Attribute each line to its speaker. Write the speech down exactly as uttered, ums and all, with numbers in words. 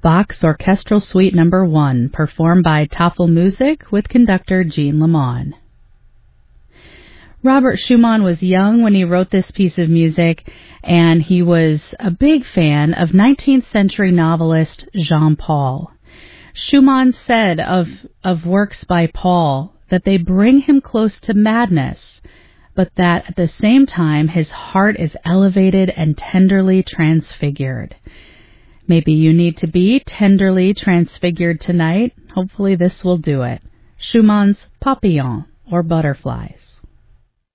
Speaker 1: Bach's Orchestral Suite Number one, performed by Tafelmusik with conductor Jean Lamont. Robert Schumann was young when he wrote this piece of music, and he was a big fan of nineteenth century novelist Jean Paul. Schumann said of, of works by Paul that they bring him close to madness, but that at the same time his heart is elevated and tenderly transfigured. Maybe you need to be tenderly transfigured tonight. Hopefully this will do it. Schumann's Papillon, or Butterflies.